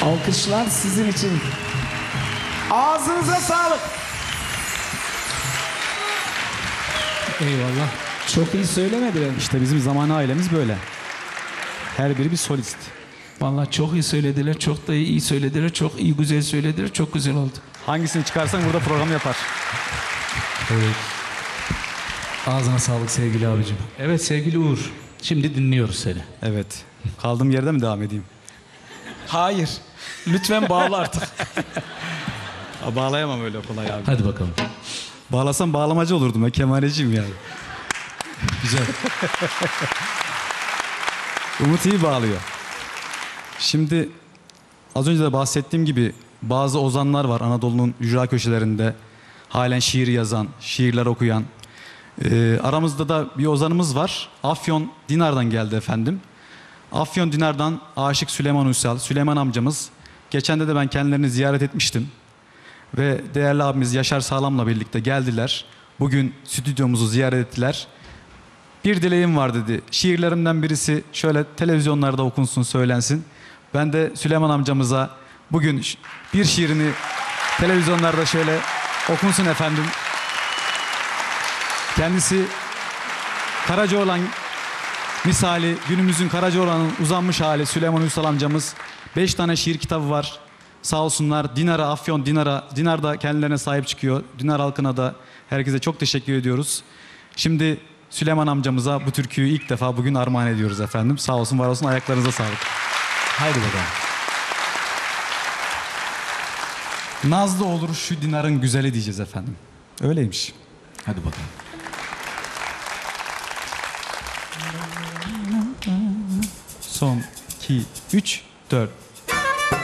Alkışlar sizin için. Ağzınıza sağlık. Eyvallah. Çok iyi söylemediler. İşte bizim zamanı ailemiz böyle. Her biri bir solist. Vallahi çok iyi söylediler, çok da iyi söylediler, çok iyi güzel söylediler, çok güzel oldu. Hangisini çıkarsan burada program yapar. Evet. Ağzına sağlık sevgili abicim. Evet sevgili Uğur, şimdi dinliyoruz seni. Evet. Kaldığım yerde mi devam edeyim? Hayır, lütfen bağla artık. Bağlayamam öyle kolay abi. Hadi bakalım. Bağlasam bağlamacı olurdum. Ben kemaleciyim yani. Güzel. Umut iyi bağlıyor. Şimdi az önce de bahsettiğim gibi bazı ozanlar var Anadolu'nun ücra köşelerinde. Halen şiir yazan, şiirler okuyan. Aramızda da bir ozanımız var. Afyon Dinar'dan geldi efendim. Afyon Dinar'dan Aşık Süleyman Uysal, Süleyman amcamız. Geçen de ben kendilerini ziyaret etmiştim. Ve değerli abimiz Yaşar Sağlam'la birlikte geldiler. Bugün stüdyomuzu ziyaret ettiler. Bir dileğim var dedi. Şiirlerimden birisi şöyle televizyonlarda okunsun, söylensin. Ben de Süleyman amcamıza bugün bir şiirini televizyonlarda şöyle okunsun efendim. Kendisi Karacaoğlan misali, günümüzün Karacaoğlan'ın uzanmış hali Süleyman Uysal amcamız. 5 tane şiir kitabı var. Sağ olsunlar Dinar'a, Afyon Dinar'a, Dinar da kendilerine sahip çıkıyor. Dinar halkına da herkese çok teşekkür ediyoruz. Şimdi Süleyman amcamıza bu türküyü ilk defa bugün armağan ediyoruz efendim. Sağ olsun, var olsun, ayaklarınıza sağlık. Haydi bakalım. Nazlı olur şu Dinar'ın güzeli diyeceğiz efendim. Öyleymiş. Hadi bakalım. Son, 2, 3, 4.